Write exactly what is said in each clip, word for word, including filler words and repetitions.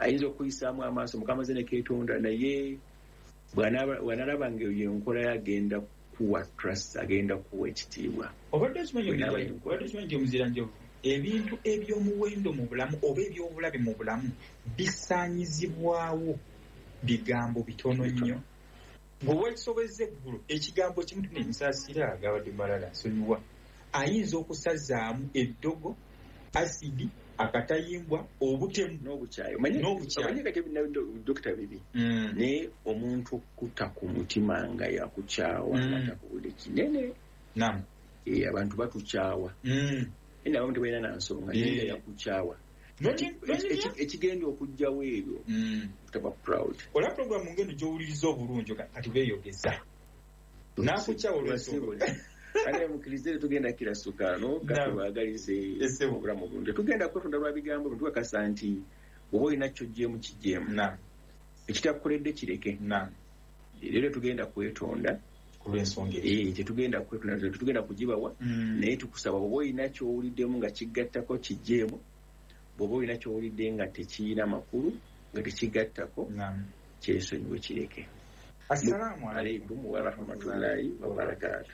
ayinza okuyisaamu amaaso mukama ze ne keetonda naye bw'analaba ng'enkola yagenda kuwa trust agenda kuwa ekitiibwa. Obadde okimanyi nti omuzira njovu ebintu eby'omuwendo mu bulamu oba eby'obulabe mu bulamu bisaanyizibwawo bigambo bitono nnyo. Bw'oba ekisobezza eggulu ekigambo kimu tunemisaasira agabadde malala nsonyiwa ayinza okusazaamu eddogo asidi akatayimbwa obutemu n'obukyayi omanyi kati dokita bibi naye omuntu okutta ku mutima nga yakukyawa ngatakuwulire kinene abantu batukyawa naye abamu tebalina nansonga naye yakukyawa ekigenda okujjawo ebyo taba proud. Olaba programu ngeno gy'owuliriza obulungi kati beeyogeza nakukyawa olwensonga ale mukirize tugenda kila sukano katubaagalize obulamu bulungi tugenda kwetonda lwa bigambo tukakasa nti oba olina kyojje mu kijjeemu ekitakukoledde kireke leero tugenda kwetonda kulw'ensonga eyo tetugenda kwetonda tetugenda kugibawa naye tukusaba oba olina kyowuliddemu nga kigattako kijjeemu bw'oba olina kyowulidde nga tekiyina makulu nga tekigattako kyesonyiwe kireke. Assalamu alaikum wa rahmatullahi wa barakatuh.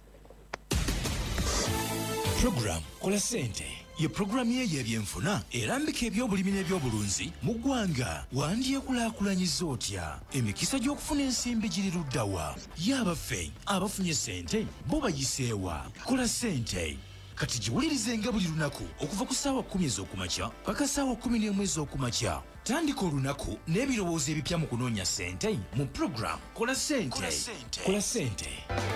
Program Kola Sente ye program ye y'ebyenfuna erambika eby'obulimi n'ebyobulunzi mu ggwanga. Wandyekulaakulanyiza otya emikisa gy'okufuna ensimbi giri luddawa? Y'abaffe abafunye sente bo bayiseewa. Kola Sente kati giwulirize nga buli lunaku okuva ku ssaawa kkumi ez'okumakya paka ssaawa kkumi n'emu ez'okumakya. Tandika olunaku n'ebirowoozo ebipya mu kunoonya sente mu program Kola Sente. Kola Sente.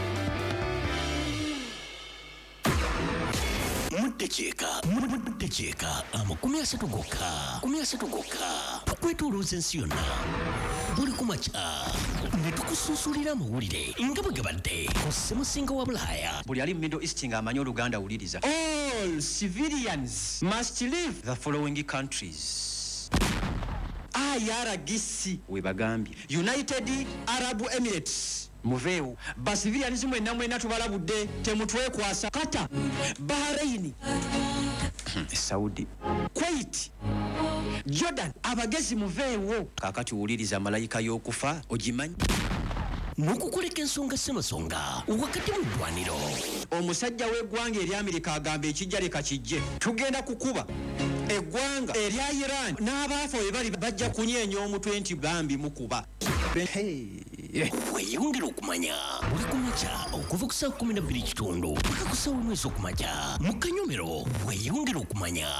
Muddekeka muddekeka amakumi asatu gokka kumi asatu gokka tukwetolooza ensi yonna buli kumakya ne tukusuusulira amawulire nga bwe gabadde ku ssemusinga wa Bulaaya. Buli ali mu Middle East ng'amanyi Oluganda awuliriza. All civilians must leave the following countries. I R G C we bagambye United Arab Emirates muveewo basivilians mwenna mwenna tubalabudde temutwekwasa. Qatar, Bahrain, Saudi, Kuwait, Jordan abagezi muveewo. Kaakati wuliriza malayika y'okufa ogimanyi n'okukoleka ensonga ssemasonga wakati mu ddwaniro. Omusajja w'eggwanga eri Amerika agamba ekijja leka kijje tugenda kukuba eggwanga erya Iran n'abaafa we bali bajja kunyeenya omutwe nti bambi mukuba. Weeyongera okumanya buli kumakya okuva ku ssaawa kumi na bbiri kitundu paka ku ssaawa emu ez'okumakya mu Kanyomero. Weeyongera okumanya.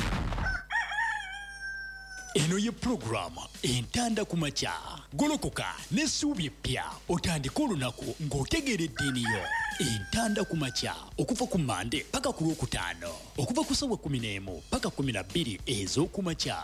Eno ye program entanda ku makya golokoka n'essuubi eppya otandika olunaku ng'otegeera eddiini yo. Entanda ku makya okuva ku Mande paka ku Lwokutaano okuva ku ssaawa kumi n'emu paka kumi na bbiri ez'okumakya.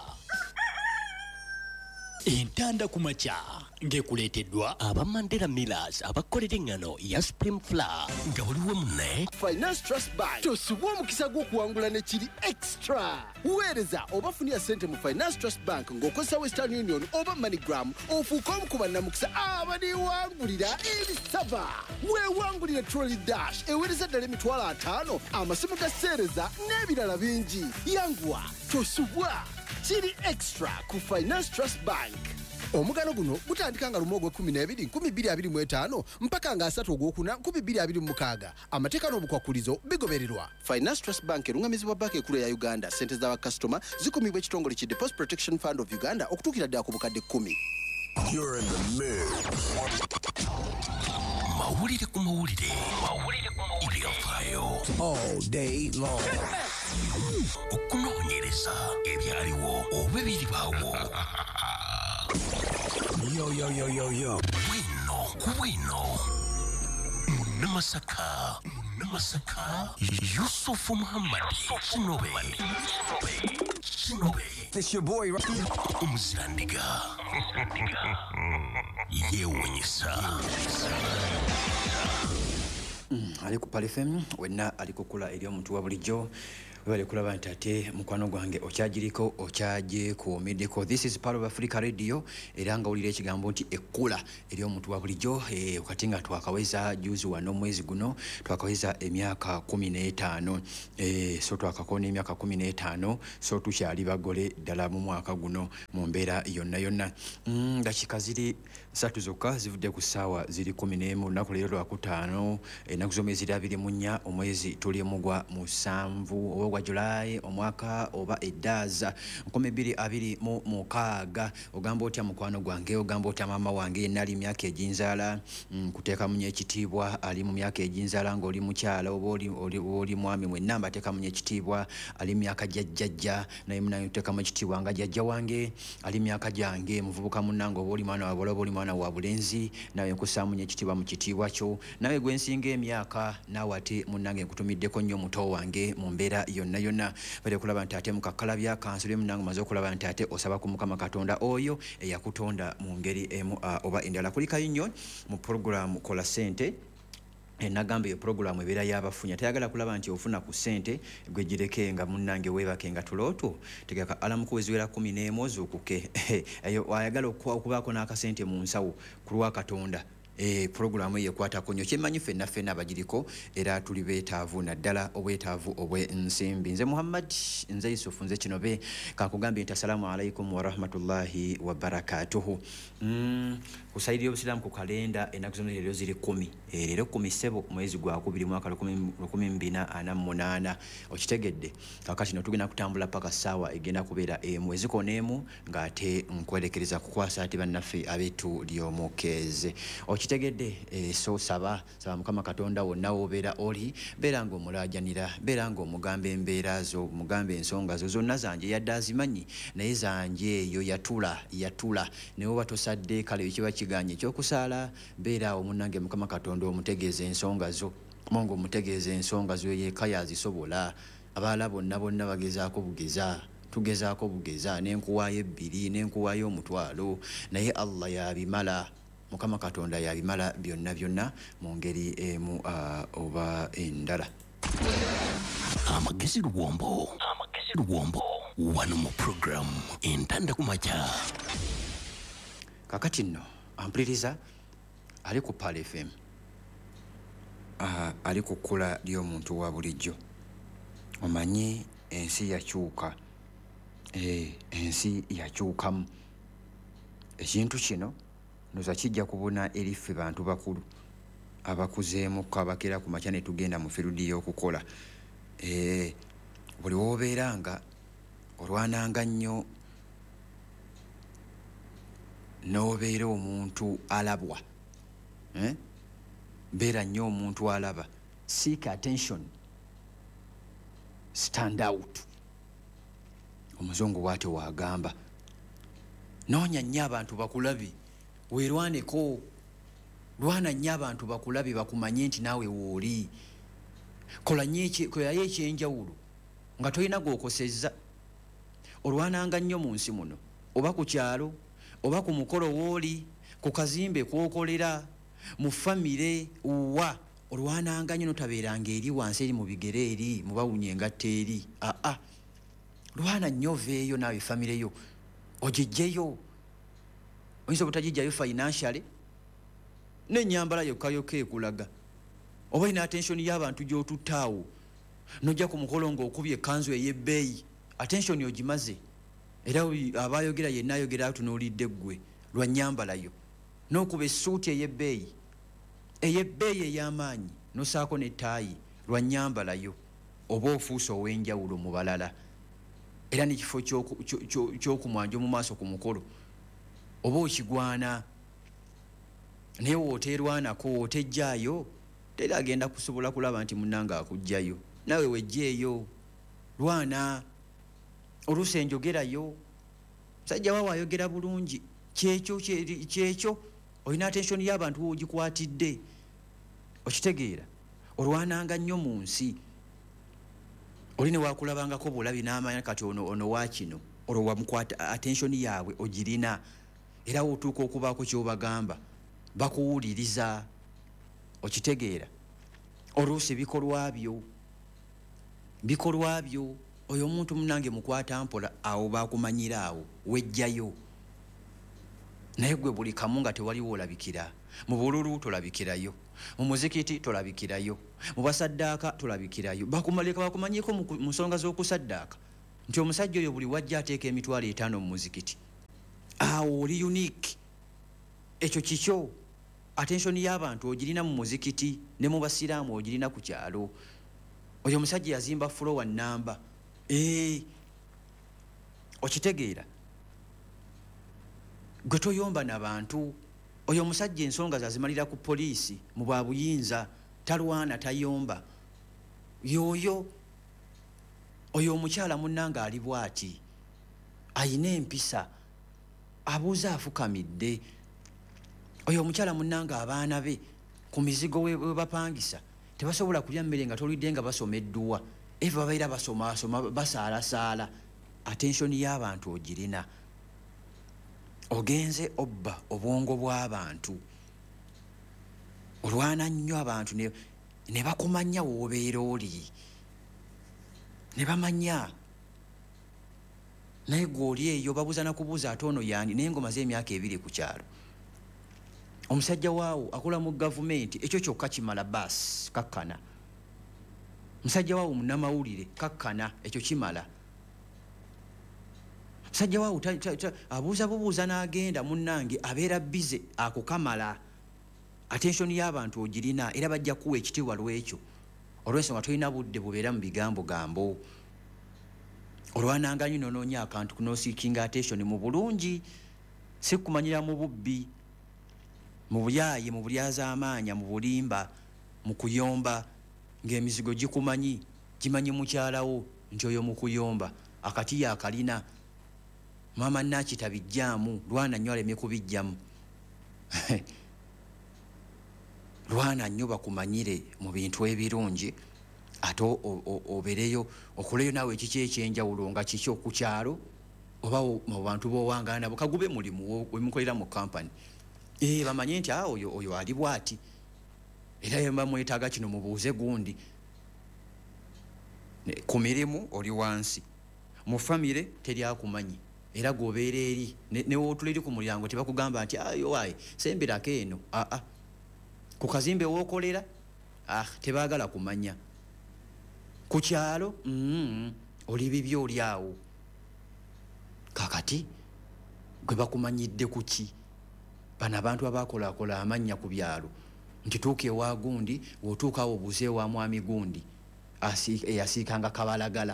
Entanda ku makya ng'ekuleeteddwa aba Mandela Millers abakolera engano ya Supreme Flour nga waliwo munne Finance Trust Bank tosubwa omukisa gw'okuwangula ne kiri extra. Weereza oba funira ssente mu Finance Trust Bank ng'okozesa Western Union oba MoneyGram ofuuka omu ku bannamukisa abaliwangulira ebisava. Weewangulire Trolley Dash eweereza ddala emitwalo ataano amasimu ga sseereza n'ebirala bingi. Yanguwa tosubwa kiri extra ku Finance Trust Bank. Omugano guno gutandika nga lumu ogw'ekkumi n'ebiri nkumi bbiri abiri mu etaano mpaka nga asatu ogwokuna nkumi bbiri abiri mu mukaaga. Amateeka n'obukwakulizo bigobererwa. Finance Trust Bank erungamizibwa banka ekkulu ya Uganda. Ssente z'abakasitoma zikumibwa ekitongole ki Deposit Protection Fund of Uganda okutuukira ddala ku bukadde kkumi. You're in the mix. Mawulire ku mawulire. Mawulire ku mawulire. Ebyafaayo. All day long. Okunoonyereza ebyaliwo oba ebiribaawo. Yo, yo, yo, yo, yo. Bwino, bwino. Munamasaka. Munamasaka. Yusufu Muhammad. Kinobe. Kinobe. It's your boy, right? Umuzirandiga. Yewunyisa. Mm, ali ku Palifem wenna ali kukula eri omuntu wa bulijjo bale kulaba nti ate mukwano gwange okyagiriko okyagyekuumiddeko. This is part of Africa Radio era nga wulira ekigambo nti ekkula eri omuntu wa bulijjo eh, kati nga twakaweza juzi wano mwezi guno twakaweza emyaka kumi n'etaano eh, so twakakona emyaka kumi n'etaano so tukyali bagole ddala mu mwaka guno mu mbeera yonna yonna. Mm, dakika ziri satu zokka zivudde ku ssaawa ziri kumi n'emu lunaku leero lwakutaano ennaku z'omwezi ziri abiri mu nnya omwezi tuli mugwa musanvu oba gwa Julayi omwaka oba eddaaza nkumi bbiri abiri mu mukaaga. Ogamba otya mukwano gwange, ogamba otya maama wange yenna ali myaka eginzaala mm, kuteeka munye ekitiibwa ali mu myaka eginzaala ng'oli mukyala oba oli, oli, oli mwami mwenna mbateeka munye ekitiibwa ali myaka jjajjajja naye munaye tuteekamu ekitiibwa nga jjajja wange ali myaka gyange muvubuka munnange oba oli mwana wa bwala oba oli mwana wa bulenzi nawe nkussaamu nnyo ekitiibwa mu kitiibwa kyo nawe gwe nsinga emyaka naawe ate munnange nkutumiddeko nnyo muto wange mu mbeera yonna yonna bale kulaba nti ate mukakkalabya kansule munnange maze okulaba nti ate osaba ku Mukama Katonda oyo eyakutonda mu ngeri emu uh, oba endala. Kulikayo nnyo mu programu kola ssente enagamba eyo programu ebeera y'abafunya tayagala kulaba nti ofuna ku ssente gwe gireke nga munnange weebake nga tulooto tegeka alamu kuweziwera kumi n'emu ozuukuke eyo ayagala okubaako n'akasente mu nsawo ku lwa Katonda. Eh, programu eyo ekwatako nnyo kyemmanyi ffenna ffenna abagiriko era tuli beetaavu naddala obwetaavu obw'ensimbi. Nze Muhammad nze Yusufu nze Kinobe kakugambye nti assalamu alaikum warahmatullahi wabarakatuhu. Mm, kusayidi y'obusiraamu ku kalenda ennaku zino leero ziri kumi e, leero kumi ssebo mwezi gwa kubiri mwaka lukumi mbina ana munaana okitegedde kakati no tugenda kutambula paka ssaawa egenda kubeera emu eziko n'emu ng'ate nkwerekereza kukwasa ate bannaffe abeetu ly'omukeeze okitegedde e, so saba saba Mukama Katonda wonna wobeera oli beera ng'omulaajanira beera ng'omugamba embeera zo mugamba ensonga zo zonna zanje yadde azimanyi naye zanje eyo yatula yatula newe batosadde kale ekiba kiganye ekyokusaala beera awo munnange Mukama Katonda omutegeeza ensonga zo mongo omutegeeza ensonga zo yeeka yazisobola abaala bonna bonna bagezaako bugeza tugezaako bugeza n'enkuwaayo ebbiri n'enkuwaayo omutwalo naye Allah yabimala Mukama Katonda yabimala byonna byonna mu ngeri emu uh, oba endala. Amagezi Luwombo Amagezi Luwombo wano mu program entanda kumacha kakati nno ampuliriza ali ku Pal F M uh, ali ku kkula ly'omuntu wa bulijjo omanyi ensi yakyuka eh, ensi yakyukamu ekintu kino noza kijja kubona eriffe bantu bakulu abakuzeemu kabakera ku makya ne tugenda mu firudi y'okukola eh, buli woobeera nga olwananga nnyo n'obeera omuntu alabwa eh? Beera nnyo omuntu alaba seek attention stand out omuzungu bw'atyo waagamba noonya nnyo abantu bakulabi weerwaneko lwana nnyo abantu bakulabi bakumanye nti naawe wooli kola kolayo ekyenjawulo nga tolina gw'okosezza olwananga nnyo mu nsi muno oba ku kyalo oba ku mukolo wooli ku kazimbe kwokolera mu famire wa olwananga nnyo notabeeranga eri wansi eri mu bigere eri mubawunye engatta eri aa lwana nnyo oveeyo naawe famire yo ogijjeyo oyinza obutagijjayo financially n'ennyambala yokka yokka ekulaga oba ina attention y'abantu gy'otuttaawo nojja ku mukolo ng'okubye ekkanzu ey'ebbeeyi attention ogimaze era abayogera yenna ayogera atunuulidde ggwe lwa nnyambalayo n'okuba essuuti ey'ebbeeyi ey'ebbeeyi ey'amaanyi n'osaako n'ettaayi lwa nnyambalayo oba ofuuse ow'enjawulo mu balala era n'ekifo ky'okumwanja mu maaso ku mukolo oba okigwana naye wooteerwanako wootejjaayo teri agenda kusobola kulaba nti munnange akuggyayo nawe wejjeeyo lwana oluusi enjogerayo musajja waawe ayogera bulungi kyekyo kyekyo olina attention y'abantu woogikwatidde okitegeera olwananga nnyo mu nsi oli ne waakulabangako bulabi n'amanya kati ono ono waakino olwo wamukwata attention yaabwe ogirina era wootuuka okubaako ky'obagamba bakuwuliriza okitegeera oluusi bikolwa byo bikolwa byo oyo omuntu munange mukwata mpola awo bakumanyira awo wejjayo naye gwe buli kamu nga tewaliwo olabikira mu bululu tolabikirayo mu muzikiti tolabikirayo mu basaddaaka tolabikirayo bakumaleka bakumanyiko mu nsonga z'okusaddaaka nti omusajja oyo buli wajja ateeka emitwalo etaano mu muzikiti awo oli unique ekyo kikyo attention y'abantu ogirina mu muzikiti ne mu basiraamu ogirina ku kyalo oyo omusajja yazimba floor namba eh okitegeera gwe toyomba n'abantu oyo omusajja ensonga zazimalira ku poliisi mu bwa buyinza talwana tayomba yoyo oyo omukyala munnanga ali bwati ayina empisa abuuza afukamidde oyo omukyala munnanga abaana be ku mizigo we bapangisa tebasobola kulya mmere nga tolidde nga basomeddwa eva babeera basoma basoma basaalasaala attention y'abantu ogirina ogenze obba obwongo bw'abantu olwana nnyo abantu ne, ne bakumanya woobeera oli ne bamanya naye gw'oli eyo babuuza nakubuuza ate ono yaani naye ngoma z'emyaka ebiri ku kyalo omusajja waawo akola mu gavumenti ekyo kyokka kimala baasi kakkana musajja waawo munnamawulire kakkana ekyo kimala musajja waawo abuuza bubuuza n'agenda munnange abeera bize ako kamala attention y'abantu ogirina era bajja kuwa ekitiibwa lw'ekyo olw'ensonga tolina budde bubeera mu bigambo gambo olwananga nnyo n'onoonya akantu kunoosiikinga attention mu bulungi si kumanyira mu bubbi mu buyaaye mu bulyazaamaanya mu bulimba mu kuyomba ng'emizigo gikumanyi kimanyi mukyalawo nti oyo mu kuyomba akati yakalina mama nakita bijjaamu lwana nnyo aleme kubijjamu lwana nnyo bakumanyire mu bintu ebirungi ate obereyo okoleyo naawe ekiki ekyenjawulo nga kiki ku kyalo oba mu bantu b'owangana nabo kagube mulimu wemukolera mu kampani eh bamanye nti awo oyo oyo ali bwati era yemba mwetaaga kino mubuuze gundi ku mirimu oli wansi mu famire teri akumanyi era gobeera eri ne wootuliri ku mulyango tebakugamba nti ayo wayi sembirako eno aa ku kazimbe wookolera ah tebaagala kumanya ku kyalo mm, oli bibi oli awo kakati gwe bakumanyidde ku ki bano abantu abakolaakola amannya ku byalo nti tuuka ewa gundi w'otuuka awo obuuze ewa mwami gundi eyasiikanga kabalagala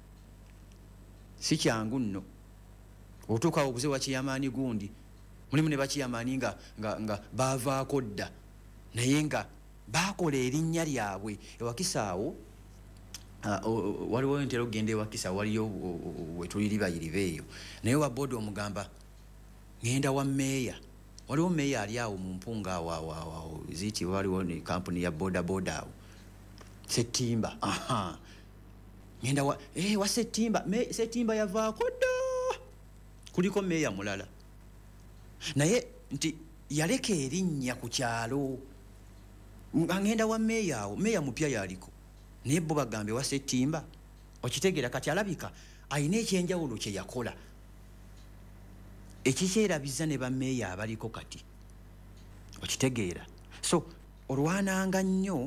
si kyangu nno otuuka awo obuuze wa kiyamaani gundi mulimu ne bakiyamaani nga, nga, nga baavaako dda naye nga baakola erinnya lyabwe ewakisaawo uh, waliwo ntera okugenda ewakisa waliyo wetuliri bayiribe eyo naye wa boodi omugamba ngenda wa meeya waliwo meeya ali awo mu mpunga awo ziti waliwo ne kampuni ya boda boda awo Setimba aha ngenda wa eh wa Setimba me Setimba yavaako dda kuliko meeya mulala naye nti yaleka erinnya ku kyalo ngenda wa meeya awo meeya mupya yaliko naye bo bagambe wa Setimba okitegeera kati alabika ayina ekyenjawulo kye yakola ekikyerabiza ne bameeya abaliko kati okitegeera so olwananga nnyo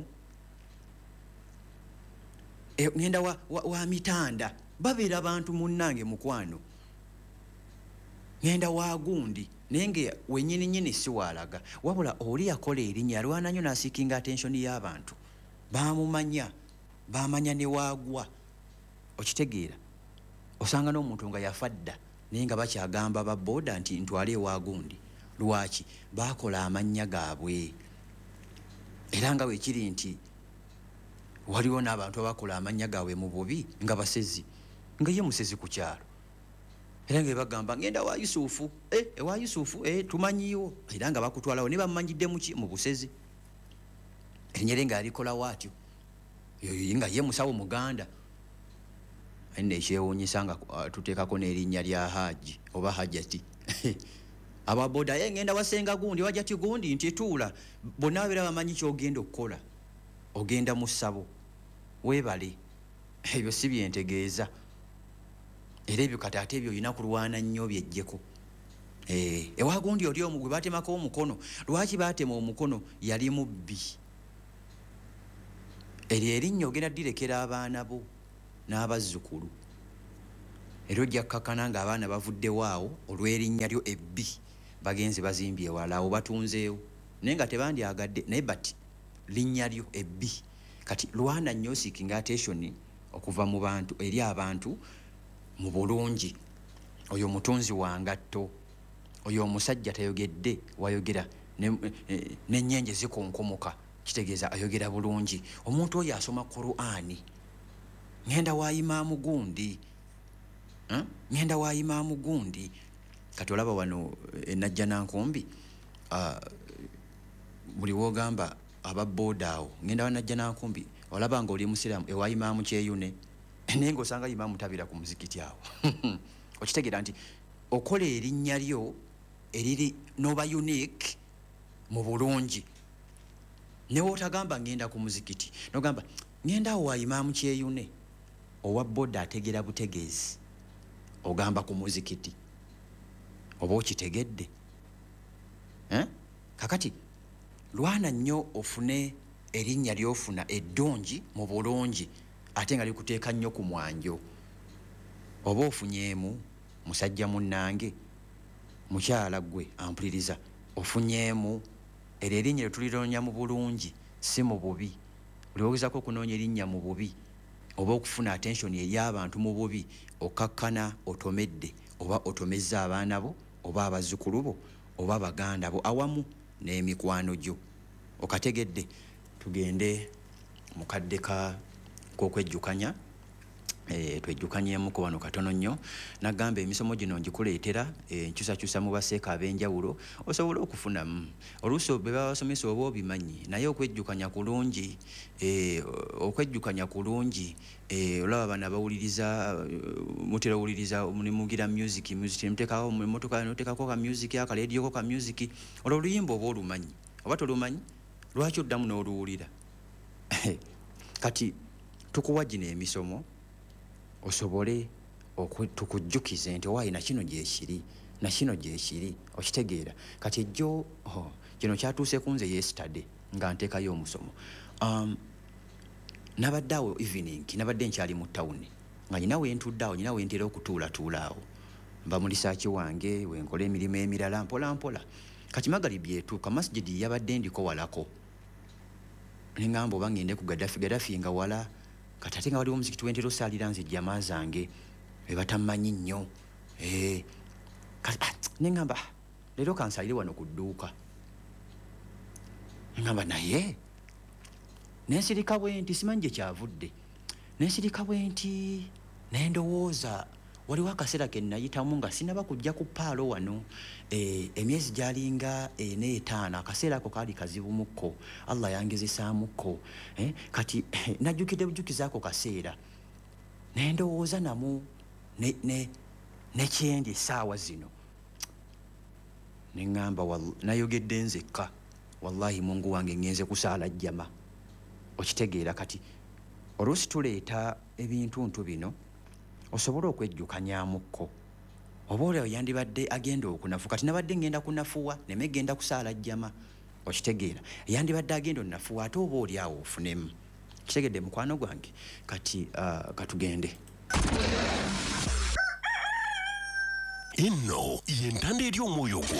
e, ngenda wa, wa, wa mitanda babeera abantu munnange mukwano ngenda wa gundi naye nge wenyini nyini si waalaga wabula oli yakola erinnya alwana nnyo n'asiikinga attention y'abantu baamumanya baamanya ne waagwa okitegeera osanga n'omuntu nga yafa dda naye nga bakyagamba babooda nti ntwale ewa gundi lwaki baakola amannya gaabwe era nga weekiri nti waliwo n'abantu abakola amannya gaabwe mu bubi nga basezi nga ye musezi ku kyalo era nga bagamba ngenda wa Yusufu eh ewa Yusufu eh tumanyiwo era nga bakutwalawo ne bamanyidde muki mu busezi erinnya nga alikola watyo yoyo nga ye musawo muganda ene kyewuunyisa nga uh, tuteekako n'erinnya lya Haji oba Hajati ababoda ye ngenda wasenga gundi wajati gundi nti tuula bonna babeera bamanyi kyogenda okukola ogenda mu ssabo weebale ebyo si byentegeeza era ebyo kati ate ebyo olina kulwana nnyo byejjeko. Eh, ewagundi oli omu gwe baatemako omukono. Lwaki baatema omukono? Yali mubbi. Eryo erinnya ogenda ddirekera abaana bo n'abazzukulu. Era ojja kukakkana ng'abaana bavuddewo awo olw'erinnya lyo ebbi bagenze bazimbye ewala awo batunzeewo naye nga tebandyagadde naye bati linnya lyo ebbi. Kati lwana nnyo seeking attention okuva mu bantu eri abantu mu bulungi. Oyo mutunzi wa ngatto, oyo omusajja tayogedde wayogera n'ennyenje zikonkomoka, kitegeeza ayogera bulungi. Omuntu oyo asoma Qur'ani. Ngenda wa imaamu gundi Huh? Ngenda wa imaamu gundi kati olaba wano enajja nankumbi uh, buli wogamba ababodaawo ngenda wanajja nankumbi olaba nga oli musiramu ewa imaamu kyeyune naye ng'osanga imaamu tabira ku muzikiti awo. Okitegeera nti okola erinnya lyo eriri noba unique mu bulungi. Newe otagamba ngenda ku muzikiti nogamba ngenda awo wa imaamu kyeyune, owa boda ategera butegeezi ogamba ku muzikiti oba okitegedde eh? Kakati lwana nnyo ofune erinnya ly'ofuna eddungi mu bulungi ate nga likuteeka nnyo ku mwanjo. Oba ofunyeemu musajja munnange mukyala gwe ampuliriza ofunyeemu eryo erinnya lyetulironya mu bulungi si mu bubi. Oliwogezako okunoonya erinnya mu bubi oba okufuna attention ey'abantu mu bubi okakkana otomedde oba otomezza abaana bo oba abazzukulu bo oba baganda bo awamu n'emikwano gyo. Okategedde tugende mukadde ka k'okwejjukanya. E, twejjukanyemu ko wano katono nnyo nagamba emisomo gino ngikuleetera e, nkyusakyusa mu baseeka ab'enjawulo osobola okufunamu oluusi be babasomesa oba obimanyi naye okwejjukanya kulungi. E, okwejjukanya kulungi e, olaba bano abawuliriza mutera owuliriza mugira music music muteekawo mmotoka noteekako ka music akaleedioko ka music olwo oluyimba oba olumanyi oba tolumanyi lwaki oddamu n'oluwulira. Kati tukuwa gino emisomo osobole tukujjukize nti owaayi nakino gyekiri nakino gyekiri okitegeera. Kati ejjo oh, kino kyatuuse kunze yesterday nga nteekayo omusomo. um, nabadde awo evening nabadde nkyali mu tawuni nga nyina wentudde awo nyina wentera okutuulatuula awo mba mu lisaaki wange wenkola emirimu emirala mpola mpola. Kati Magharibi etuuka masjidi yabadde ndiko walako nengamba oba ngende ku Gaddafi Gaddafi nga wala. Kati ate nga waliwo omuzikiti wentera osaalira nze jamaa zange be batamanyi nnyo. Eh, kati ah, nengamba leero kansaalire wano ku dduuka. Ngamba naye nensirika bwe nti simanyi gye kyavudde. Nensirika bwe nti nendowooza waliwo akaseera ke nayitamu nga sinaba kujja ku paalo wano e, emyezi gyalinga ena etaano. Akaseera ako kaali kazibumukko Allah yangezesaamukko eh? Kati eh, najjukidde bujukiza ako kaseera nendowooza namu ne, ne, nekyendi essaawa zino neŋŋamba nayogedde nzekka wallahi Mungu wange ngenze kusaala jjama. Okitegeera kati oluusi tuleeta ebintuntu bino osobola okwejjukanyamukko oba oleo yandibadde agenda okunafu. Kati nabadde ngenda kunafuwa neme genda kusaala jjama. Okitegeera yandibadde agenda onafuwa ate oba oli awo ofunemu. Kitegedde mukwano gwange. Kati uh, katugende. Inno yentanda eri omwoyo gwo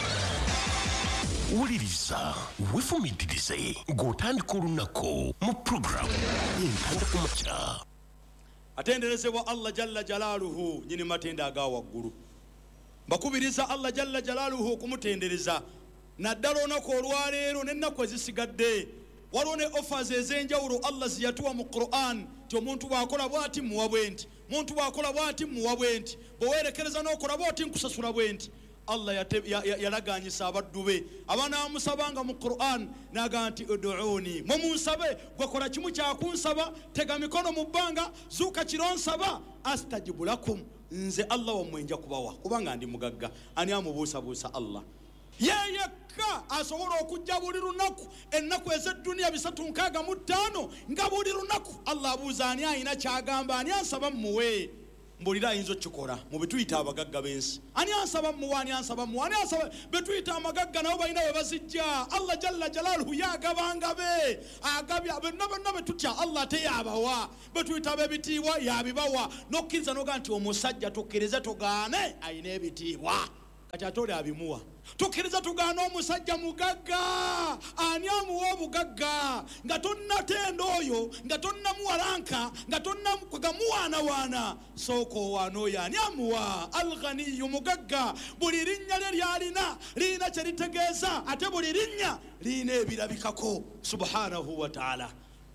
wuliriza wefumitirize ng'otandika olunaku mu programu yentanda ku makya. Atenderezebwa Allah jalla jalaaluhu nyini matenda aga waggulu. Mbakubiriza Allah jalla jalaaluhu okumutendereza naddala olunaku olwaleero n'ennaku ezisigadde. Waliwo ne offers ez'enjawulo Allah ziyatuwa mu Qur'an ti omuntu bw'akola bw'ati muwa bwenti, muntu bw'akola bw'ati muwa bwenti, bweweerekereza n'okola bw'oti nkusasula bwenti. Allah yalaganyisa abaddu be abanaamusabanga mu Qur'an n'agamba nti ud'uuni mwe munsabe gwekola kimu kyakunsaba tega mikono mu bbanga zuuka kiro nsaba astajibu lakum nze Allah wammwe nja kubawa kubanga ndi mugagga. Ani amubuusabuusa Allah? yeyekka asobola okujja buli lunaku ennaku ez'edduniya bisatu nkaaga mu ttaano nga buli lunaku Allah abuuza ani ayina kyagamba ani ansaba mmuwe mbulira ayinza okikola mu betuyita abagagga b'ensi ani ansaba mmuwe ani ansaba mmuwe ani ansaba betuyita amagagga nabo balina we bazijja Allah jalla jalaaluhu yagabanga be agabya bonna bonna betutya Allah ate yabawa betuyita ab'ebitiibwa yabibawa nokkiriza noga nti omusajja tokkirize togaane ayina ebitiibwa kati ate oli abimuwa tokkiriza tugaana omusajja mugagga ani amuwa obugagga nga tonnatenda oyo nga tonnamuwalanka nga tonnamuwaanawaana sooka owaana oyo ani amuwa alghaniyu mugagga buli linnya lye lyalina liina kye litegeeza ate buli linnya liina ebirabikako subhanahu wa taala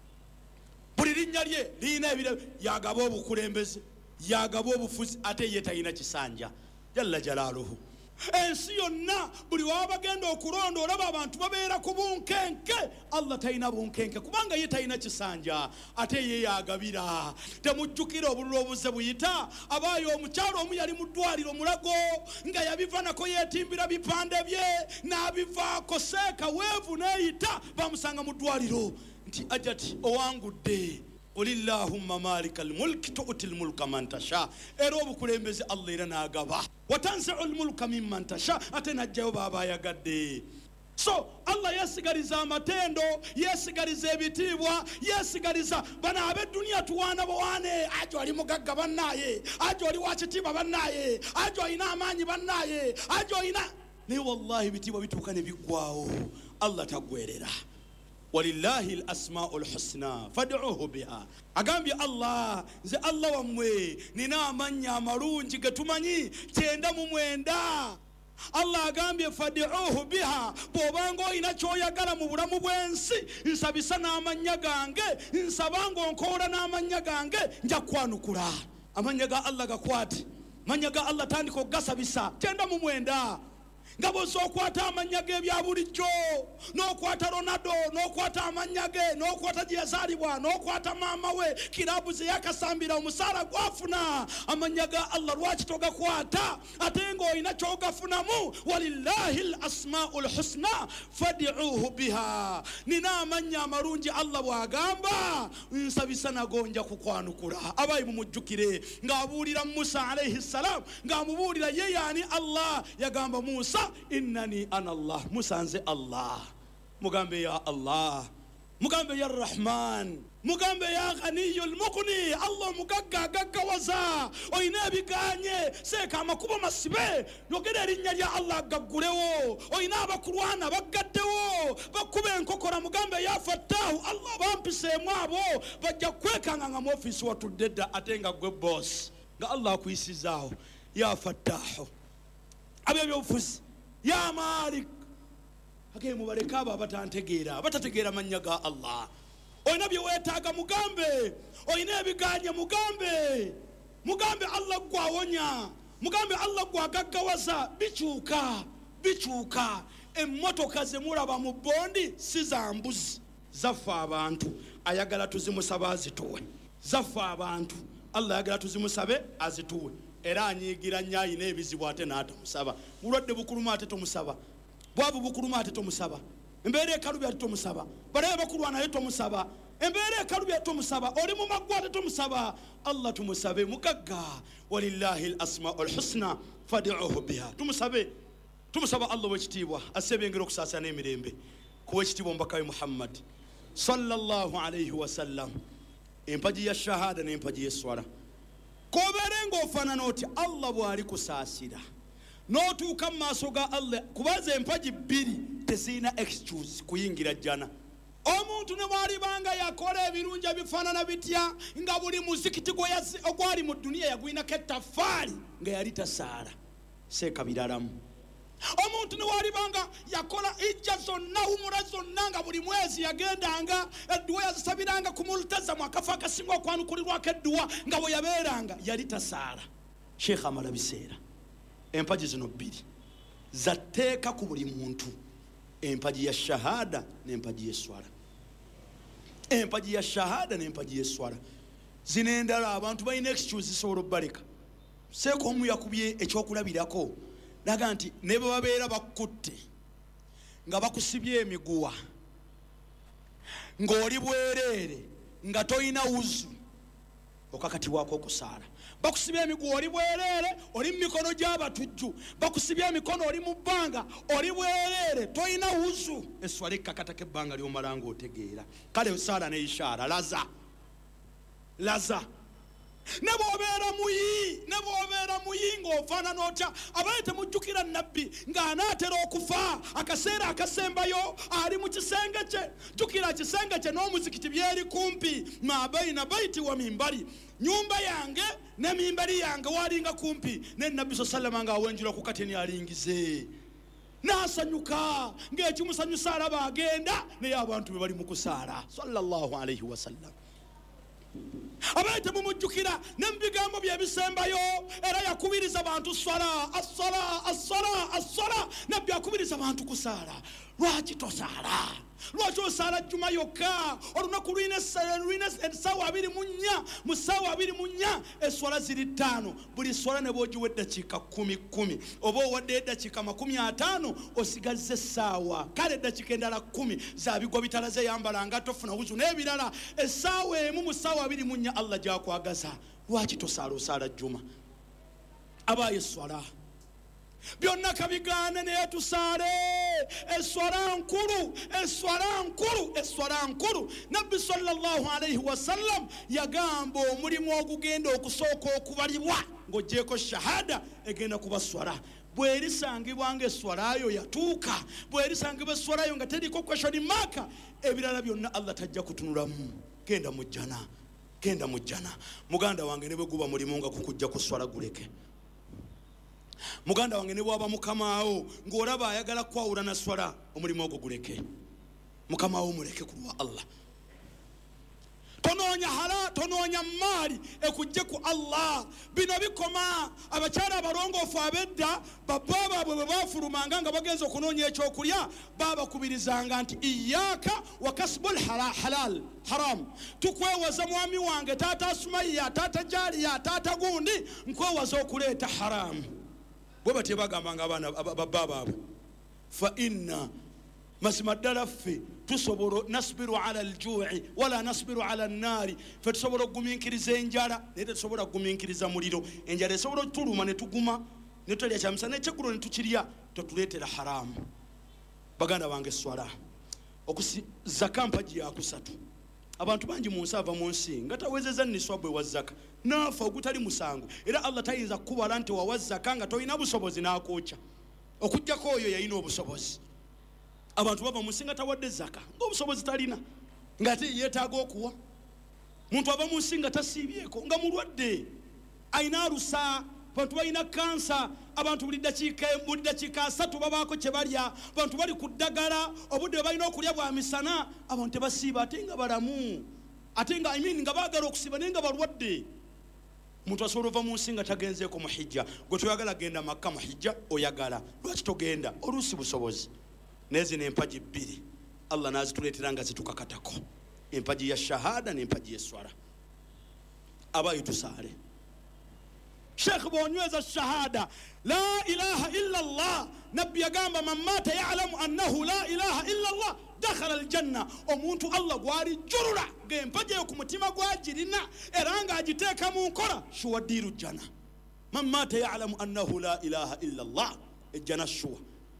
buli linnya lye liina yagaba obukulembeze yagaba obufuzi ate ye talina kisanja jalla jalaaluhu ensi yonna buli wabagenda okulonda olaba abantu babeera ku bunkenke Allah talina bunkenke kubanga ye talina kisanja ate ye yagabira temujjukira obululu obuze buyita abaayo omukyalo omu yali mu ddwaliro mulago nga yabivanako yeetimbira bipande bye n'abivaako seeka weevu neeyita bamusanga mu ddwaliro nti ajati owangudde Qulillahumma malikal mulki tu'til mulka man tasha era obukulembeze Allah era n'agaba watanzi'ul mulka mimman tasha ate najjayo baba yagadde so Allah yesigaliza amatendo yesigaliza ebitiibwa yesigaliza bana ab'edduniya tuwaana bawaane ajo ali mugagga bannaye ajo ali wakitiibwa bannaye ajo alina amaanyi bannaye ajo alina naye wallahi ebitiibwa bituuka ne biggwawo Allah tagwerera walillahi al-asma'ul husna fad'uhu biha agambye Allah nze Allah wamwe nina amanya amalungi getumanyi kyenda mu mwenda Allah agambye fad'uhu biha bobanga oyina kyoyagala mu bulamu bw'ensi nsabisa n'amanya gange nsabanga onkola n'amanya gange nja kwanukula amanya ga Allah gakwate amanya ga Allah tandika ogasabisa kyenda mu mwenda nga bw'okwata amanya ge ebya bulijjo n'okwata Ronaldo n'okwata amanya ge n'okwata gye yazaalibwa n'okwata maama we kirabu ze yakasambira omusaala gwafuna amanya ga Allah lwaki togakwata ate ng'olina kyogafunamu walillahi al-asma'ul husna fad'uhu biha nina amanya amalungi Allah bw'agamba nsabisa nago nja kukwanukula abayi mumujjukire ng'abuulira Musa alayhi salam ng'amubuulira ye yaani Allah yagamba Musa innani ana Allah musanze Allah mugambe ya Allah mugambe ya Rahman mugambe ya Ghaniyul Mughni Allah mugagga gaggawaza oyina ebiganye seeka amakubo masibe yogera erinnya lya Allah gaggulewo oyina abakulwana baggaddewo bakuba enkokora mugambe ya Fattahu Allah bampiseemu abo bajja kwekanga nga mu ofisi watudde dda ate nga gwe boss nga Allah akuyisizaawo ya Fattahu ab'ebyobufuzi ya Malik age mubaleka abo abatantegeera batategeera mannya ga Allah oyina bye weetaaga mugambe oyina ebiganye mugambe mugambe Allah gwawonya mugambe Allah gwagaggawaza bikyuka bikyuka emmotoka ze mulaba mu bondi si za mbuzi zaffe abantu ayagala tuzimusaba azituwe zaffe abantu Allah ayagala tuzimusabe azituwe era anyigira nnyo ayina ebizibu ate n'atamusaba bulwadde bukuluma ate tomusaba bwavu bukuluma ate tomusaba embeera ekalubi ate tomusaba balabe bakulwana ate tomusaba embeera ekalubi ate tomusaba oli mu maggwa ate tomusaba Allah tumusabe mugagga walillahi al-asma'ul husna fad'uhu biha tumusabe tumusaba Allah w'ekitiibwa asebengera okusaasana emirembe kuwa ekitiibwa omubaka we Muhammad sallallahu alayhi wa sallam empaji ya shahada n'empaji y'eswala kobeere ng'ofaanana oti Allah bw'ali kusaasira n'otuuka mu maaso ga Allah kubaza empagi bbiri tezirina excuse kuyingira jjana omuntu ne bw'alibanga yakola ebirungi ebifaanana bitya nga buli muzikiti ogwali mu dduniya yagwinako ettaffaali nga yali tasaala seeka biralamu omuntu ne bw'alibanga yakola ijja zonna humura zonna nga buli mwezi yagendanga edduwa yazisabiranga ku multazamu akafo akasinga okwanukulirwako edduwa nga bwe yabeeranga yali tasaala sheekh amala biseera empaji zino bbiri zatteeka ku buli muntu empaji ya shahada n'empaji y'eswala empaji ya shahada n'empaji y'eswala zino endala abantu balina excuse zisobola obbaleka seeka omu yakubye ekyokulabirako naga nti ne bwe babeera bakutte nga bakusibye emiguwa ng'oli bwereere nga toyina wuzu okakatibwako okusaala. Bakusibye emiguwa oli bwereere oli mu mikono gy'abatujju, bakusibye emikono oli mu bbanga oli bwereere toyina wuzu, eswala ekkakatako ebbanga ly'omala ng'otegeera. Kale saala ne ishaara laza laza ne bw'obeera muyi ne bw'obeera muyi ng'ofaanana otya. Abaye temujjukira nabbi ng'anaatera okufa akaseera akasembayo ali mu kisenge kye. Jjukira kisenge kye n'omuzikiti byeri kumpi, ma baina baiti wa mimbari, nyumba yange ne mimbari yange walinga kumpi. Ne nabbi sallallahu ng'awenjula ku kateni alingize n'asanyuka ng'ekimusanyusa alaba agenda naye abantu be bali mu kusaala sallallahu alayhi wa sallam. Abaye temumujjukira n'ebigambo byebisembayo era yakubiriza abantu swala as-sala as-sala as-sala, nabbi akubiriza abantu kusaala. Lwaki tosaala? Lwaki osaala jjuma yokka? Olunaku lwina essaawa abiri mu nnya, mu ssaawa abiri mu nnya eswala ziri ttaano. Buli swala ne bw'ogiwa eddakiika kumi kumi oba owadde eddakiika makumi ataano osigazza essaawa. Kale eddakiika endala kumi zaabigwa bitalaze yambala nga tofuna wuzu n'ebirala. Essaawa emu mu ssaawa abiri mu nnya Allah gy'akwagaza. Lwaki tosaala osaala jjuma? Abaye eswala byonna kabigaane naye tusaale. Eswala nkulu, eswala nkulu, eswala nkulu. Nabbi sallallahu alayhi wa sallam yagamba omulimu ogugenda okusooka okubalibwa ng'oggyeko shahada egenda kuba swala. Bwerisangibwa ng'eswalayo yatuuka, bwerisangibwa eswalayo nga teriko question mark, ebirala byonna Allah tajja kutunulamu. Genda mu jjana, genda mu jjana. Muganda wange ne bwe guba mulimu nga kukujja ku swala guleke. Muganda wange ne bwaba mukamaawo ng'olaba ayagala kwawula na swala, omulimu ogwo guleke. Mukamaawo muleke ku lwa Allah. Tonoonya hala, tonoonya maali ekujje ku Allah. Bino bikoma abakyala abalongoofu abedda baba baabwe bwe baafulumanga nga bagenza okunoonya ekyokulya baabakubirizanga nti iyaaka wa kasbul halal haram. Tukwewaza mwami wange taata Sumayya, taata Jaliya, taata gundi, nkwewaza okuleeta haramu. Bwe batye bagambanga abaana baba baabwe fa inna mazima ddala ffe tusobola nasbiru ala alju'i wala nasbiru ala annaari. Ffe tusobola okugumiikiriza enjala naye tetusobola kugumiikiriza muliro. Enjala esobola otuluma ne tuguma ne tutalya kyamisana ekyeggulo ne tukirya, totuleetera haramu. Baganda bange swala okusi zaka mpaji ya kusatu. Abantu bangi mu nsi ava mu nsi nga tawezeza niswabwe wa zaka naafa ogutali musango, era Allah tayinza kukubala nti wawa zaka nga tolina busobozi n'akookya. Okujjako oyo yalina obusobozi. Abantu bava mu nsi nga tawadde zaka ng'obusobozi talina, ng'ate yeetaaga okuwa. Muntu ava mu nsi nga tasiibyeko nga mulwadde ayina alusa. Abantu balina kansa, abantu buli ddakiika buli ddakiika asatu babaako kye balya. Abantu bali ku ddagala obudde bwe balina okulya bwa misana. Abantu tebasiiba ate nga balamu, ate nga I mean nga baagala okusiiba naye nga balwadde. Muntu asobola ova mu nsi nga tagenzeeko mu hijja. Gwe toyagala genda Makka mu hijja oyagala. Lwaki togenda? Oluusi busobozi. Naye zino empagi bbiri Allah n'azituleetera nga zitukakatako, empagi ya shahada n'empagi y'eswala. Abaye tusaale. Sheikh bw'onyweza shahada la ilaha illa Allah, nabbi yagamba man mata ya'lamu annahu la ilaha illa Allah dakhala aljanna. Omuntu Allah gwali jurula ng'empagi eyo ku mutima gwagirina era ng'agiteeka mu nkola shuwa ddiiru jjana. Man mata ya'lamu annahu la ilaha illa Allah, ejjana shuwa.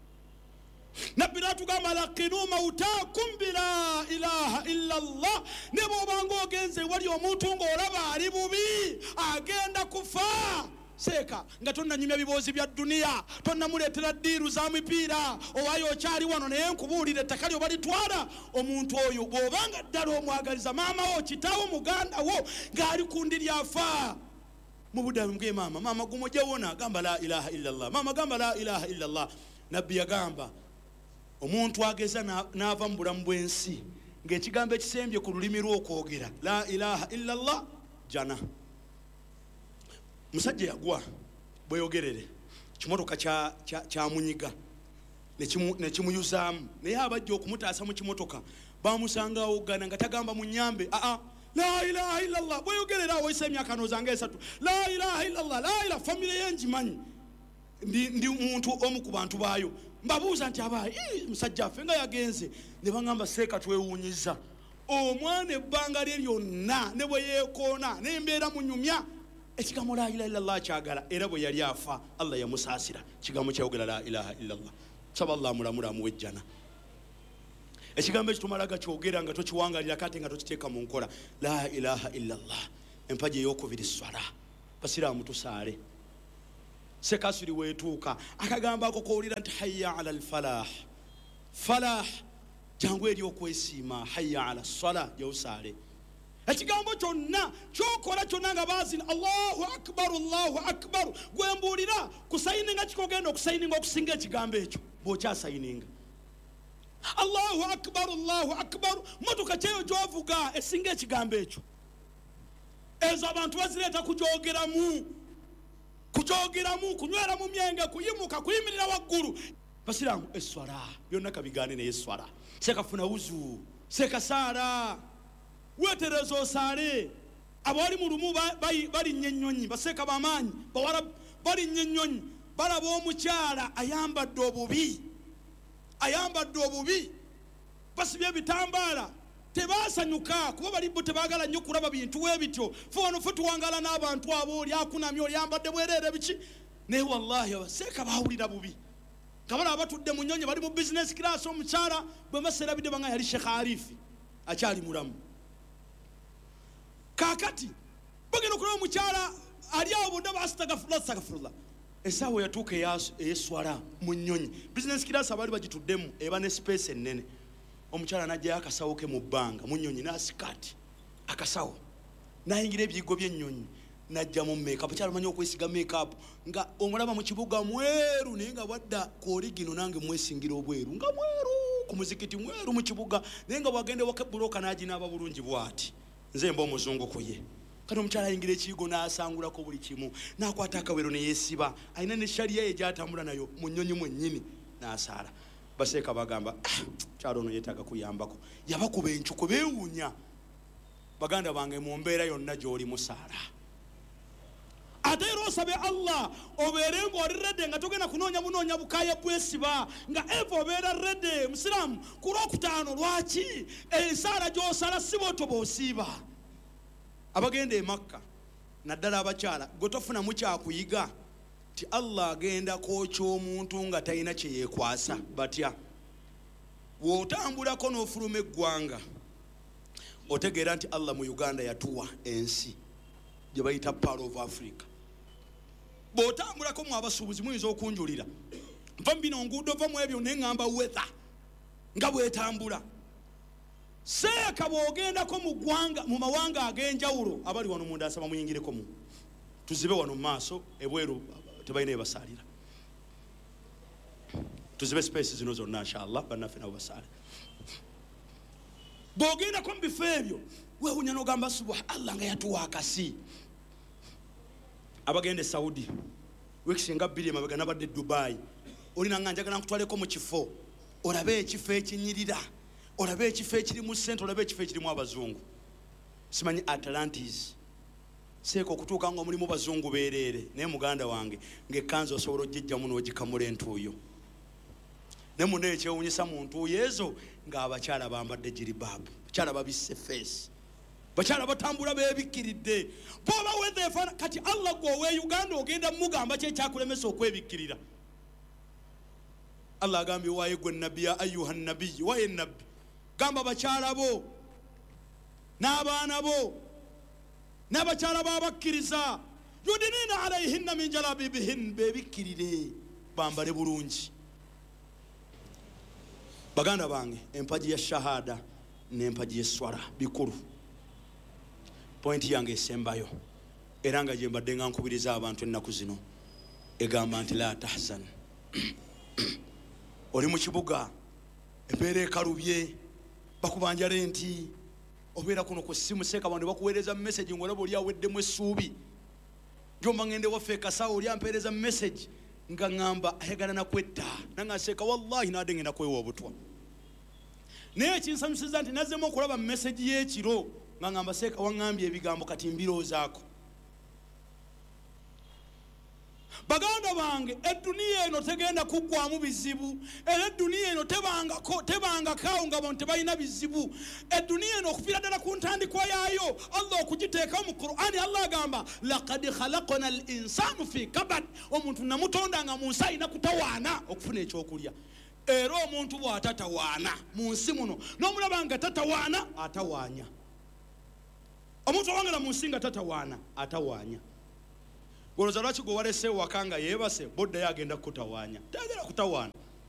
Nabbi n'atugamba laqinu mawtaakum bila ilaha illa Allah. Ne bw'obanga ogenze wali omuntu ng'olaba ali bubi agenda kufa, seeka nga tonnanyumya biboozi bya dduniya, tonnamuleetera ddiiru za mipiira, owaayo okyali wano naye nkubuulira ettaka lyo balitwala. Omuntu oyo bw'obanga ddala omwagaliza maama wo, kitaawo, muganda wo ng'ali ku ndi lyafa mu buddamu bwe maama, maama gumujja wona gamba la ilaha illa Allah, maama gamba la ilaha illa Allah. Nabbi yagamba omuntu ageza n'ava mu bulamu bw'ensi ng'ekigambo ekisembye ku lulimi lw'okwogera la ilaha illa Allah jana. Musajja yagwa bweyogerere kimotoka kyamunyiga ne kimuyuzaamu, naye abajja okumutaasa mu kimotoka bamusanga awogana nga tagamba mu nnyambe aa la ilaha illa Allah. Bweyogerera awo oyisa emyaka nooza nga esatu la ilaha illa Allah, la ilaha famire yenjimanyi ndi ndi muntu omu ku bantu baayo mbabuuza nti abaye musajja affe nga yagenze ne bangamba seeka twewuunyiza omwana ebbanga lye lyonna ne bwe yeekoona n'embeera munyumya ekigambo la ilaha illallah kyagala era bwe yali afa Allah yamusaasira kigambo kyayogera la ilaha illallah saba Allah mulamula amuwejjana ekigambo ekitumalaga kyogera nga tokiwangalira kate nga tokiteeka mu nkola la ilaha illallah empaji ey'okubiri swala basiraamu tusaale sekasiri weetuuka akagamba ako kowulira nti hayya ala alfalah falah jangu eri okwesiima hayya ala swala jawusaale ekigambo kyonna kyokola kyonna nga baazina allahu akbaru allahu akbaru gwembuulira kusayininga kikogenda okusayininga okusinga ekigambo ekyo bw'okyasayininga allahu akbaru allahu akbaru motoka kyeyo gyovuga esinga ekigambo ekyo ezo abantu bazireeta kugyogeramu kugyogeramu kunywera mu myenge kuyimuka kuyimirira waggulu basiraamu eswala byonna kabigaane naye eswala sekafuna wuzu sekasaara wetereza osaale abali mu lumu balinnya ennyonyi baseeka bamaanyi bawala balinnya ennyonyi balaba omukyala ayambadde obubi ayambadde obubi basibye ebitambaala tebasanyuka kuba bali bo tebaagala nnyo kulaba bintu webityo fe wano fe tuwangala n'abantu abo oli akunamye oli yambadde bwereere biki naye wallahi abaseeka baawulira bubi nga balaba batudde mu nnyonyi bali mu bizinesi class omukyala bwe maserabidde banga yali Sheikh Arifi akyali mulamu kakati bagenda okulaba omukyala ali awo bonna basitagafurula sitagafurula essaawa yatuuka eyeswala mu nnyonyi bizinesi class abaali bagituddemu eba ne space ennene omukyala najjayo akasawo ke mu bbanga mu nnyonyi n'asikaati akasawo n'ayingira ebiyigo by'ennyonyi najja mu makeup omukyala amanyi okwesiga makeup nga omulaba mu kibuga mweru naye nga wadda koligino nange mwesingira obweru nga mweru ku muzikiti mweru mu kibuga naye nga bwagenda waka buloka n'aginaaba bulungi bw'ati nze mba omuzungu ku ye kati omukyala ayingira ekiyigo n'asangulako buli kimu n'akwata akawero ne yeesiba alina ne shaliya ye gy'atambula nayo mu nnyonyi mwennyini n'asaala baseeka bagamba kyalo ono yeetaaga kuyambako yabakuba encuku beewuunya baganda bange mu mbeera yonna gy'oli musaala ate era osabe Allah obeere ng'oli redde nga togenda kunoonya bunoonya bukaaya bwesiba nga eva obeera redde musiraamu ku lwokutaano lwaki ensaala gy'osala si bw'otyo bw'osiiba abagenda e Makka naddala abakyala gwe tofunamu kyakuyiga ti Allah agenda kwokya omuntu nga talina kye yeekwasa batya w'otambulako n'ofuluma eggwanga otegeera nti Allah mu Uganda yatuwa ensi gye bayita Pearl of Africa bw'otambulako mu abasuubuzi muyinza okunjulira nva mu bino nguudo va mu ebyo ne ŋŋamba weather nga bw'etambula seeka bw'ogendako mu ggwanga mu mawanga ag'enjawulo abali wano munda asaba muyingireko mu tuzibe wano mu maaso ebweru tebalina ebasaalira tuzibe space zino zonna inshallah bannaffe nabo basaale bw'ogendako mu bifo ebyo weewunya n'ogamba subhanallah nga yatuwa akasi abagenda e Saudi wekisinga bbiri emabega nabadde Dubai olina nga njagala nkutwaleko mu kifo olabe ekifo ekinyirira olabe ekifo ekirimu ssente olabe ekifo ekirimu abazungu simanyi Atlantis seeka okutuuka nga mulimu bazungu beereere naye muganda wange ng'ekkanzu osobola ogijjamu n'ogikamula entuuyo ne munne ekyewuunyisa mu ntuuyo ezo ng'abakyala bambadde jiribaabu bakyala babisse feesi bakyala batambula beebikkiridde bw'oba weeteefana kati Allah gwe ow'e Uganda ogenda mugamba ki ekyakulemesa okwebikkirira Allah agambye waaye gwe nabbi ya ayuha nabiyyi waaye nabbi gamba bakyala bo n'abaana bo n'abakyala b'abakkiriza yudinina alayhinna min jalabibihin beebikkirire bambale bulungi baganda bange empaji ya shahada n'empaji y'eswala bikulu pointi yange esembayo era nga gye mbadde nga nkubiriza abantu ennaku zino egamba nti la tahzan oli mu kibuga embeera ekalubye bakubanja lenti obeera kuno ku ssimu seeka bano bakuweereza message ng'olaba oli aweddemu essuubi njomba ngende waffe ekasawo oli ampeereza message nga ŋŋamba ayagala nakwetta nanga seeka wallahi naadde ngenda kwewa obutwa naye ekinsanyusiza nti nazzemu okulaba message y'ekiro nga ŋŋamba seeka waŋŋambye ebigambo kati mbiroozaako baganda bange eduniya eno tegenda kuggwamu bizibu era eduniya eno tebangako tebangakaawo nga abantu tebalina bizibu eduniya eno okufiira ddala ku ntandikwa yaayo Allah okugiteekawo mu Qur'ani Allah agamba laqad khalaqna al insanu fi kabad omuntu namutonda nga mu nsi alina kutawaana okufuna ekyokulya era omuntu bw'atatawaana mu nsi muno n'omulaba nga tatawaana atawaanya omuntu awangala mu nsi nga tatawaana atawaanya goloza lwaki gwe walese waka nga yeebase boddayo agenda kutawaanya tayagala kutawaana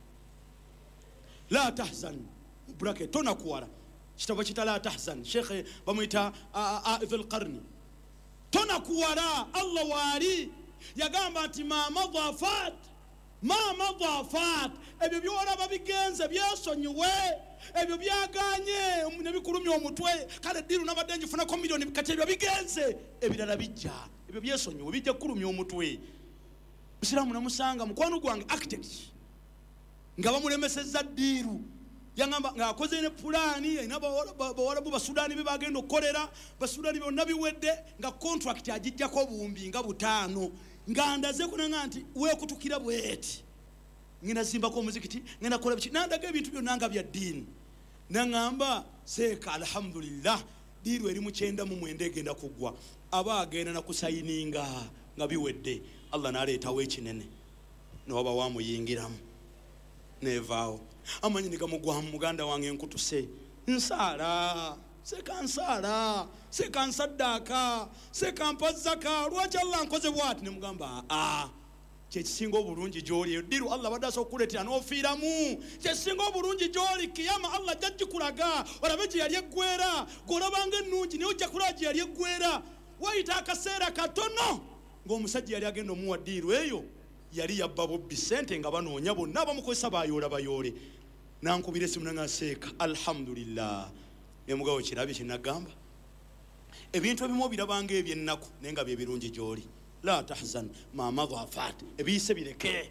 la tahzan bracket tonakuwala kitabo kita la tahzan shekhe bamuyita aidhul qarni tonakuwala Allah waali yagamba nti ma madafat ma madafat ebyo byolaba bigenze byesonyiwe ebyo byaganye ne bikulumya omutwe kale diru nabadde njifunako miliyoni kati ebyo bigenze ebirala bijja ebyo byesonyiwe bijja kulumya omutwe musiramu namusanga mukwano gwange architect nga bamulemesezza diru yangamba nga akoze ne pulani ina bawarabu basudani bibagenda okukolera basudani bonna biwedde nga contract agijjako obuwumbi nga butaano nga ndaze kunanga nti weekutukira bweti ngina zimbako omuzikiti ngina kola biki nandaga ebintu byonna nga bya ddiini nangamba seeka alhamdulillah diru eri mu kyenda mu mwenda egenda kuggwa aba agenda nakusayininga nga biwedde Allah n'aleetawo ekinene n'oba wamuyingiramu nevaawo amanyi nigamugwamu muganda wange nkutuse nsaala sekansaala sekansaddaaka sekampazzaka lwaki Allah nkoze bwati nemugamba aa kyekisinga obulungi gy'oli eyo diru Allah badde asobola okukuleetera n'ofiiramu kyekisinga obulungi gy'oli kiyama Allah ajja gikulaga olabe gye yali eggwera g'olabanga ennungi naye ojja kulaba gye yali eggwera wayita akaseera katono ng'omusajja yali agenda omuwa diru eyo yali yabba bobbi ssente nga banoonya bonna abamukozesa bayoola bayoole nankubira esimu nanga seeka alhamdulillah emugawo kirabye kyenagamba ebintu ebimu birabanga eby'ennaku naye nga bye birungi gy'oli la tahzan ma madafat ebiyise bireke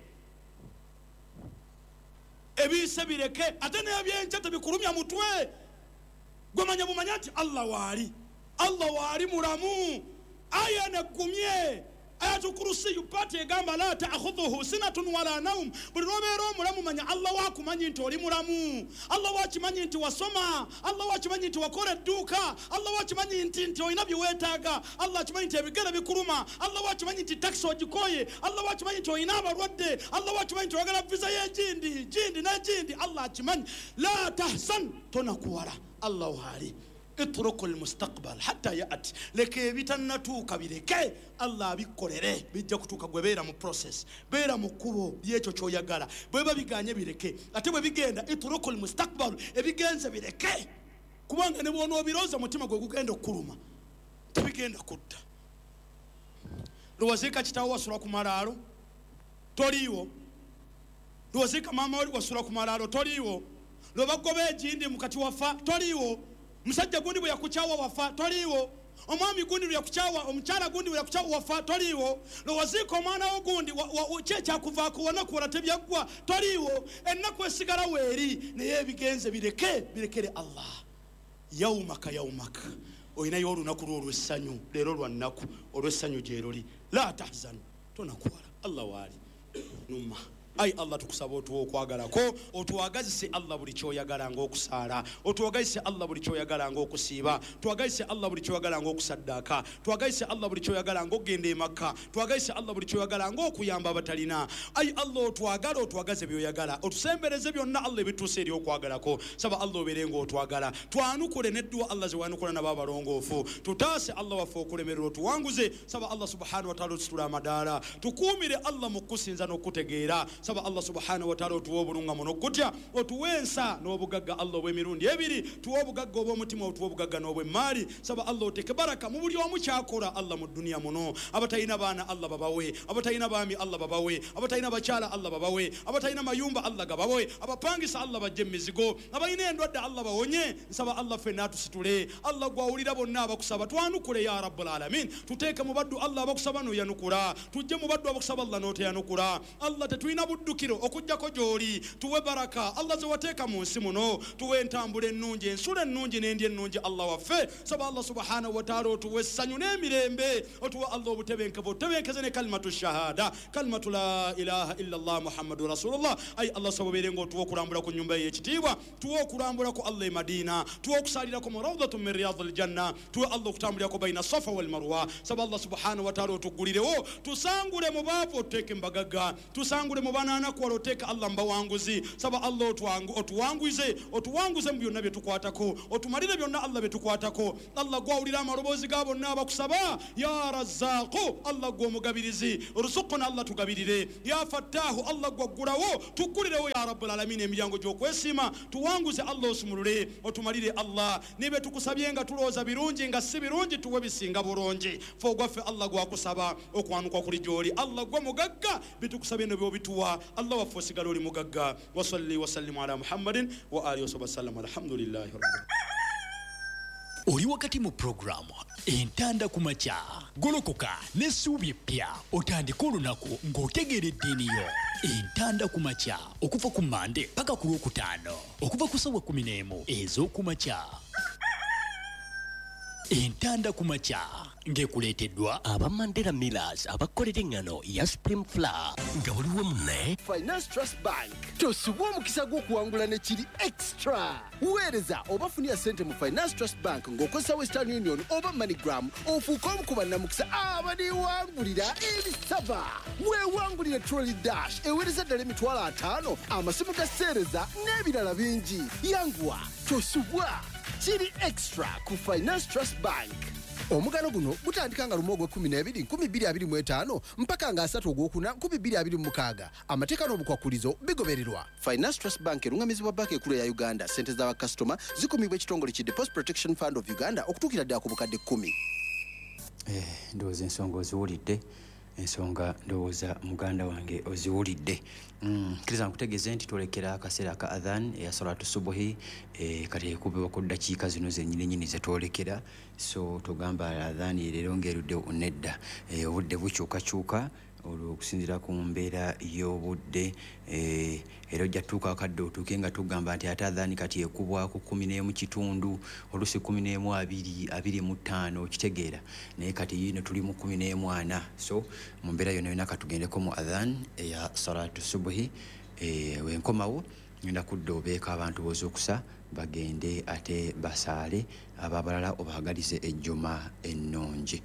ebiyise bireke ate n'ebyenkya tebikulumya mutwe gwemanya bumanya nti Allah waali Allah waali mulamu aya neggumye ayatul kursi yupate egamba la ta'khudhuhu sinatun wala nawm buli lwobeera omulamu manya Allah wakumanyi nti oli mulamu Allah wakimanyi nti wasoma Allah wakimanyi nti wakola edduuka Allah wakimanyi nti nti olina bye weetaaga Allah wakimanyi nti ebigere bikuluma Allah wakimanyi nti taxi ogikoye Allah wakimanyi nti olina abalwadde Allah wakimanyi nti oyagala visa y'egindi gindi n'egindi Allah akimanyi la tahsan tonakuwala Allah waali اترك المستقبل حتى ياتي لكي بيتناتوكا بيرeke Allah bikolere bijja kutuuka gwe beera mu process beera mu kkubo lyekyo kyoyagala bwe babiganye bireke ate bwe bigenda itruku almustaqbal ebigenze bireke kubanga ne bw'onooba obirooza mutima gwe gugenda okkuluma tebigenda kutta lowazika kitaawo wasula ku malaalo toliiwo lowazika maama wali wasula ku malaalo toliiwo lwebagoba egindi mukati wafa toliiwo musajja gundi bwe yakukyawa wafa toliiwo omwami gundi bwe yakukyawa omukyala gundi bwe yakukyawa wafa toliiwo lowaziika omwana wo gundi kyekyakuvaako wanaku wala tebyaggwa toliiwo ennaku esigala weeri naye ebigenze bireke birekere Allah yaumaka yaumaka olinayo olunaku lwo olw'essanyu leero lwa nnaku olw'essanyu gyeroli la tahzan tonakuwala Allah waali numa ai Allah tukusaba otuwa okwagalako otuwagazise Allah buli kyoyagala ng'okusaala otuwagazise Allah buli kyoyagala ng'okusiiba tuwagazise Allah buli kyoyagala ng'okusaddaaka tuwagazise Allah buli kyoyagala ng'ogenda e Makka tuwagazise Allah buli kyoyagala ng'okuyamba abatalina ai Allah otwagala otwagaze byoyagala otusembereze byonna Allah ebituuse eri okwagalako saba Allah obeere ng'otwagala twanukule n'edduwa Allah ze wanukula nabo abalongoofu tutaase Allah waffe okulemererwa otuwanguze saba Allah subhanahu wa ta'ala otusitula amadaala tukuumire Allah mu kusinza n'okutegeera saba Allah subhanahu wa ta'ala otuwa obulungamu n'okutya otuwa ensa n'obugagga Allah obw'emirundi ebiri tuwa obugagga obw'omutima otuwa obugagga n'obw'emmaali saba Allah oteeke baraka mu buli omu kyakola Allah mu dduniya muno abatalina baana Allah babawe abatalina baami Allah babawe abatalina bakyala Allah babawe abatalina mayumba Allah gabawe abapangisa Allah bajje emizigo abalina endwadde Allah bawonye nsaba Allah ffenna atusitule Allah gwawulira bonna abakusaba twanukule ya rabbul alamin tuteeke mu baddu Allah abakusaba n'oyanukula tujje mu baddu abakusaba Allah n'oteyanukula Allah tetulina buddukiro okujjako gy'oli tuwe baraka Allah ze wateeka mu nsi muno tuwe entambula ennungi ensula ennungi n'endi ennungi Allah waffe saba Allah subhanahu wa ta'ala otuwe essanyu n'emirembe otuwe Allah obutebenkevu otebenkeze ne kalimatu shahada kalimatu la ilaha illa Allah muhammadu rasulullah ay Allah sabobere ngo tuwe okulambula ku nnyumba y'ekitiibwa tuwe okulambula ku Allah e Madina tuwe okusalirako mu rawdatu min riyadil janna tuwe Allah okutambulirako bayina safa wal marwa saba Allah subhanahu wa ta'ala otugulirewo tusangule mu baavu oteeke mbagaga tusangule mu banaana kuwala oteeke Allah mbawanguzi saba Allah otuwangu otuwanguze otuwanguze mu byonna bye tukwatako otumalire byonna Allah bye tukwatako Allah gwawulira amaloboozi ga bonna abakusaba ya razzaqu Allah gw'omugabirizi ruzuquna Allah tugabirire ya fattahu Allah gwaggulawo tugulirewo ya rabbul alamin emiryango gy'okwesiima tuwanguze Allah osumulule otumalire Allah nibe tukusabye nga tulooza birungi nga si birungi tuwe bisinga bulungi fe ogwaffe Allah gwakusaba okwanuka kuli gy'oli Allah gwe mugagga bitukusabye ne byobituwa Allah waffe osigala oli mugagga wasalli wasallimu ala muhammadin wa alihi wasallam alhamdulillahi rabbil oli wakati mu programu entanda ku makya golokoka n'essuubi eppya otandika olunaku ng'otegeera eddiini yo entanda ku makya okuva ku mande paka ku lwokutaano okuva ku ssaawa kumi n'emu ez'oku makya entanda ku makya ng'ekuleeteddwa aba Mandela Millers abakolera engano ya Supreme Flour nga waliwo munne Finance Trust Bank tosubwa omukisa gw'okuwangula ne kiri extra weereza oba funia sente mu Finance Trust Bank ng'okozesa Western Union oba MoneyGram ofuuka omu ku bannamukisa abaniwangulira ebisava weewangulira Trolley Dash eweereza ddala emitwalo ataano amasimu ga seereza n'ebirala bingi yanguwa tosubwa kiri extra ku Finance Trust Bank. Omugano guno gutandika nga lumu ogw'ekkumi n'ebiri nkumi bbiri abiri mu etaano mpaka nga asatu ogwokuna nkumi bbiri abiri mu mukaaga amateeka n'obukwakulizo bigobererwa. Finance Trust Bank eruŋŋamizibwa banka ekkulu ya Uganda. Ssente z'abakasitoma zikumibwa ekitongole ki Deposit Protection Fund of Uganda okutuukira ddala ku bukadde kkumi. Eh, ndowooza ensonga oziwulidde ensonga ndowooza muganda wange oziwulidde. Mm, kiriza nkutegeeze nti twolekera akaseera ka adhan eya salatu subuhi e, kati ekubibwa ku ddakiika zino zennyini nnyini zetwolekera so tugamba adhan leero ng'erudde nedda e, obudde bukyukakyuka olw'okusinziira ku mbeera y'obudde eh, era ojja tuuka akadde otuuke nga tugamba nti ate adhaani kati ekubwa ku kumi n'emu kitundu oluusi kumi n'emu abiri abiri mu ttaano okitegeera naye kati yino tuli mu kumi n'emu ana so mu mbeera yonna yonna katugendeko mu adhan eya salatu subuhi eh, wenkomawo ngenda kudda obeeka abantu b'ozukusa bagende ate basaale ababalala obaagalize ejjuma ennungi.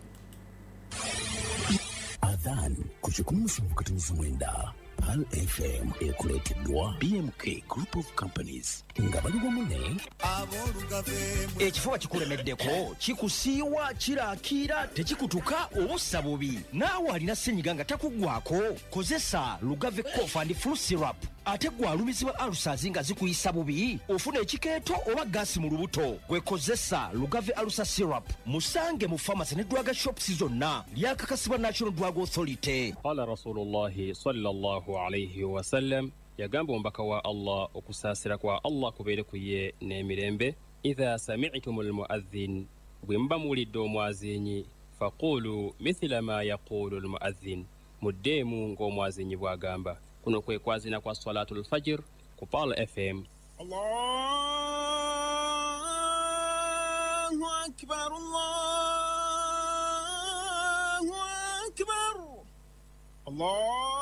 Adhan ku kikumi musanvu katonyiza mwenda Pal F M ekuleeteddwa B M K Group of Companies nga bali wamu ne ekifuba kikulemeddeko kikusiiwa kiraakira tekikutuka obussa bubi naawe alina ssenyiga nga takuggwako kozesa Lugave Cough and Flu Syrup ate gwalumizibwa alusazi nga zikuyisa bubi ofuna ekikeeto oba gaasi mu lubuto gwekozesa Lugave Alusa Syrup musange mu pharmacy ne drug shops zonna lyakakasibwa National Drug Authority. Qala Rasulullahi sallallahu alayhi wa sallam yagamba omubaka wa Allah okusaasira kwa Allah kubeere ku ye n'emirembe idha sami'tum almu'adhdhin bwe muba muwulidde omwazinyi faqulu mithla ma yaqulu almu'adhdhin muddeemu ng'omwazinyi bw'agamba. Kuno kwe kwazina kwa Salatul Fajr ku Pal F M. Allahu akbar, Allahu akbar, Allah